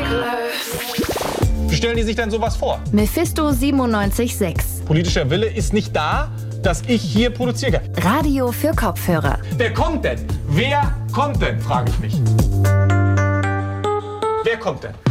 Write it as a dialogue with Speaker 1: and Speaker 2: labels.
Speaker 1: Wie stellen die sich denn sowas vor?
Speaker 2: Mephisto 97.6.
Speaker 1: Politischer Wille ist nicht da, dass ich hier produziere.
Speaker 2: Radio für Kopfhörer.
Speaker 1: Wer kommt denn? Wer kommt denn, frage ich mich. Wer kommt denn?